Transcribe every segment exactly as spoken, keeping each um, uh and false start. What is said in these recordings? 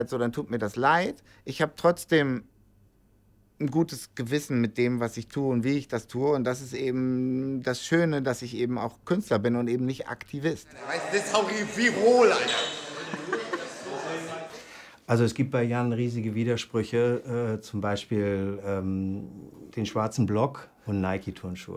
So, dann tut mir das leid. Ich habe trotzdem ein gutes Gewissen mit dem, was ich tue und wie ich das tue. Und das ist eben das Schöne, dass ich eben auch Künstler bin und eben nicht Aktivist. Das ist auch wie Rohl, Alter. Also es gibt bei Jan riesige Widersprüche, äh, zum Beispiel ähm, den schwarzen Block und Nike-Turnschuhe.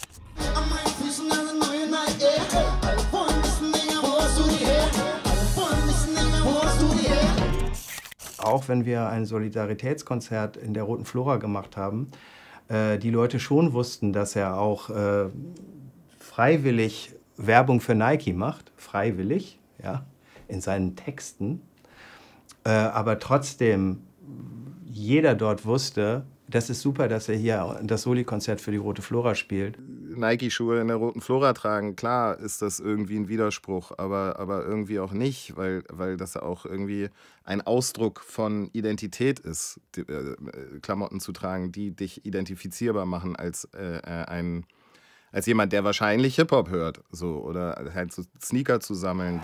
Auch wenn wir ein Solidaritätskonzert in der Roten Flora gemacht haben, äh, die Leute schon wussten, dass er auch äh, freiwillig Werbung für Nike macht, freiwillig, ja, in seinen Texten. Äh, aber trotzdem, jeder dort wusste, das ist super, dass er hier das Soli-Konzert für die Rote Flora spielt. Nike-Schuhe in der Roten Flora tragen, klar ist das irgendwie ein Widerspruch, aber, aber irgendwie auch nicht, weil, weil das auch irgendwie ein Ausdruck von Identität ist, die, äh, Klamotten zu tragen, die dich identifizierbar machen als, äh, ein, als jemand, der wahrscheinlich Hip-Hop hört, so, oder halt so Sneaker zu sammeln.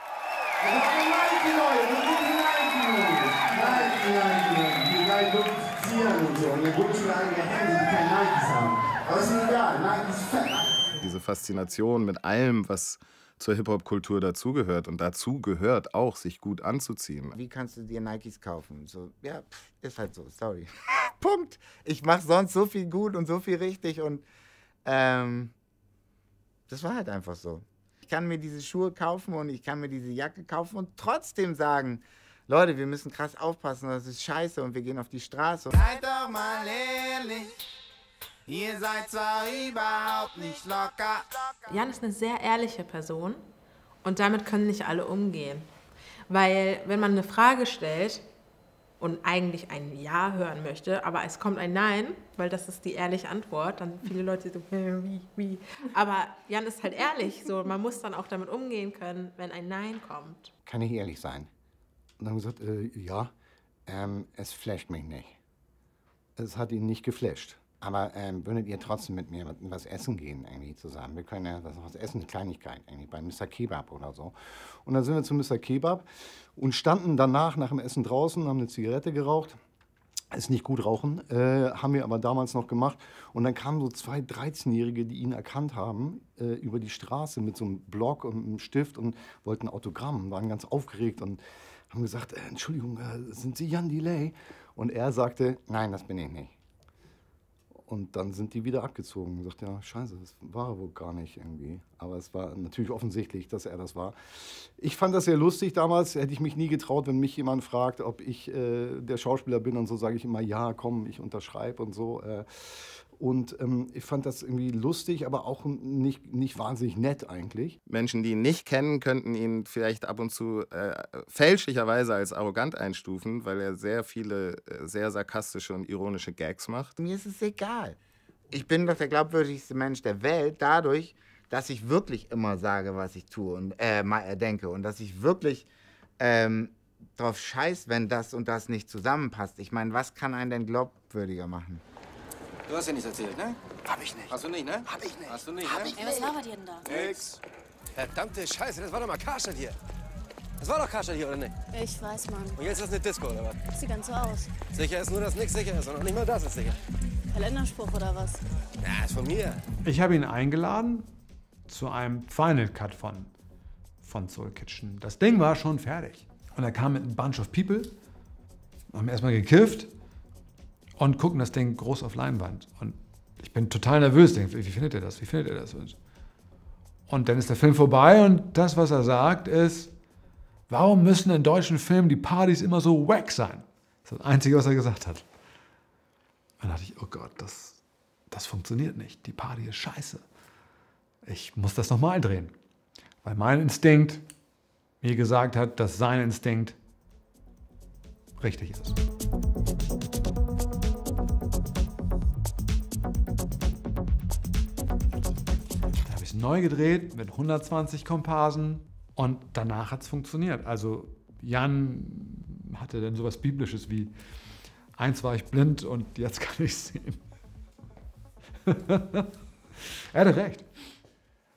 Diese Faszination mit allem, was zur Hip-Hop-Kultur dazugehört. Und dazu gehört auch, sich gut anzuziehen. Wie kannst du dir Nikes kaufen? So, ja, pff, ist halt so, sorry. Punkt. Ich mache sonst so viel gut und so viel richtig und ähm, das war halt einfach so. Ich kann mir diese Schuhe kaufen und ich kann mir diese Jacke kaufen und trotzdem sagen, Leute, wir müssen krass aufpassen, das ist scheiße und wir gehen auf die Straße. Seid doch mal ehrlich, ihr seid zwar überhaupt nicht locker. Jan ist eine sehr ehrliche Person und damit können nicht alle umgehen. Weil wenn man eine Frage stellt und eigentlich ein Ja hören möchte, aber es kommt ein Nein, weil das ist die ehrliche Antwort, dann viele Leute so, wie, wie. Aber Jan ist halt ehrlich, so, man muss dann auch damit umgehen können, wenn ein Nein kommt. Kann ich ehrlich sein? Und dann haben wir gesagt, äh, ja, ähm, es flasht mich nicht. Es hat ihn nicht geflasht. Aber ähm, würdet ihr trotzdem mit mir was essen gehen, irgendwie zusammen? Wir können ja was, was essen, eine Kleinigkeit, irgendwie bei Mister Kebab oder so. Und dann sind wir zu Mister Kebab und standen danach nach dem Essen draußen, haben eine Zigarette geraucht. Ist nicht gut rauchen, äh, haben wir aber damals noch gemacht. Und dann kamen so zwei dreizehnjährige, die ihn erkannt haben, äh, über die Straße mit so einem Block und einem Stift und wollten ein Autogramm, waren ganz aufgeregt und haben gesagt, äh, Entschuldigung, äh, sind Sie Jan Delay? Und er sagte, nein, das bin ich nicht. Und dann sind die wieder abgezogen und sagt, ja, scheiße, das war er wohl gar nicht irgendwie. Aber es war natürlich offensichtlich, dass er das war. Ich fand das sehr lustig damals, hätte ich mich nie getraut, wenn mich jemand fragt, ob ich äh, der Schauspieler bin und so, sage ich immer, ja, komm, ich unterschreibe und so. Äh, und ähm, ich fand das irgendwie lustig, aber auch nicht, nicht wahnsinnig nett eigentlich. Menschen, die ihn nicht kennen, könnten ihn vielleicht ab und zu äh, fälschlicherweise als arrogant einstufen, weil er sehr viele, äh, sehr sarkastische und ironische Gags macht. Mir ist es egal. Ich bin doch der glaubwürdigste Mensch der Welt dadurch, dass ich wirklich immer sage, was ich tue und äh, mal denke und dass ich wirklich ähm, drauf scheiß, wenn das und das nicht zusammenpasst. Ich meine, was kann einen denn glaubwürdiger machen? Du hast ja nichts erzählt, ne? Hab ich nicht. Hast du nicht, ne? Hab ich nicht. Hast du nicht, Hab ne? ich Ey, was labert ihr denn da? Nix. Verdammte Scheiße, das war doch mal Karstadt hier. Das war doch Karstadt hier, oder nicht? Ich weiß, Mann. Und jetzt ist das eine Disco, oder was? Sieht ganz so aus. Sicher ist nur, dass nichts sicher ist und auch nicht mal das ist sicher. Kalenderspruch oder was? Ja, ist von mir. Ich habe ihn eingeladen zu einem Final Cut von, von Soul Kitchen. Das Ding war schon fertig. Und er kam mit einem Bunch of People, haben erstmal gekifft und gucken das Ding groß auf Leinwand. Und ich bin total nervös, denke, wie findet ihr das, wie findet ihr das? Und dann ist der Film vorbei und das, was er sagt, ist, warum müssen in deutschen Filmen die Partys immer so wack sein? Das ist das Einzige, was er gesagt hat. Dann dachte ich, oh Gott, das, das funktioniert nicht. Die Party ist scheiße. Ich muss das nochmal drehen. Weil mein Instinkt mir gesagt hat, dass sein Instinkt richtig ist. Da habe ich es neu gedreht mit hundertzwanzig Komparsen und danach hat es funktioniert. Also Jan hatte dann sowas Biblisches wie: Eins war ich blind und jetzt kann ich sehen. Er hatte recht.